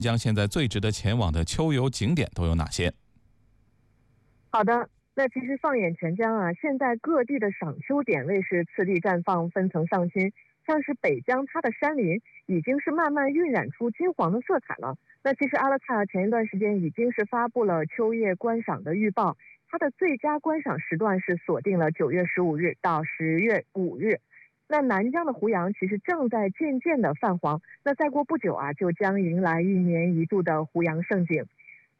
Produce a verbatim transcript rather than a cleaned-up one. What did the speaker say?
江现在最值得前往的秋游景点都有哪些？ 好的，那其实放眼全江啊，现在各地的赏秋点位是次第绽放，分层上新。像是北疆，它的山林已经是慢慢晕染出金黄的色彩了。那其实阿勒泰尔前一段时间已经是发布了秋叶观赏的预报，它的最佳观赏时段是锁定了九月十五日到十月五日。那南疆的胡杨其实正在渐渐的泛黄，那再过不久啊，就将迎来一年一度的胡杨盛景。